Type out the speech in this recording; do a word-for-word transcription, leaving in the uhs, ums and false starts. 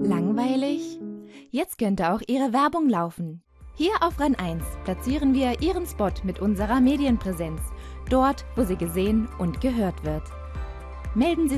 Langweilig? Jetzt könnte auch Ihre Werbung laufen. Hier auf REN eins platzieren wir Ihren Spot mit unserer Medienpräsenz, dort, wo sie gesehen und gehört wird. Melden Sie